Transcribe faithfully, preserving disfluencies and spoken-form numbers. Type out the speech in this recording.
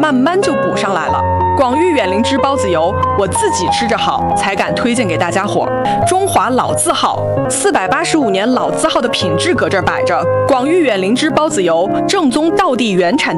慢慢就补上来了。广域远灵芝包子油，我自己吃着好，才敢推荐给大家伙。中华老字号，四百八十五年老字号的品质搁这儿摆着。广域远灵芝包子油，正宗道地原产。